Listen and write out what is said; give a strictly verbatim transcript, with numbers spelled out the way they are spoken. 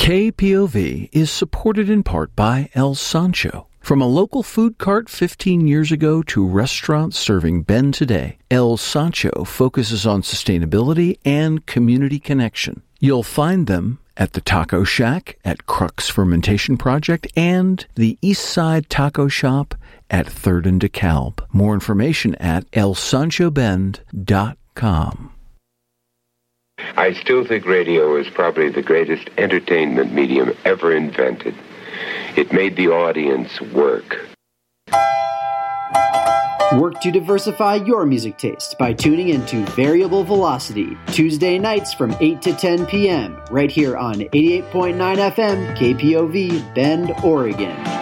K P O V is supported in part by El Sancho. From a local food cart fifteen years ago to restaurants serving Bend today, El Sancho focuses on sustainability and community connection. You'll find them at the Taco Shack at Crux Fermentation Project and the Eastside Taco Shop at third and DeKalb. More information at el sancho bend dot com. I still think radio is probably the greatest entertainment medium ever invented. It made the audience work. Work to diversify your music taste by tuning into Variable Velocity, Tuesday nights from eight to ten p.m., right here on eighty-eight point nine F M, K P O V, Bend, Oregon.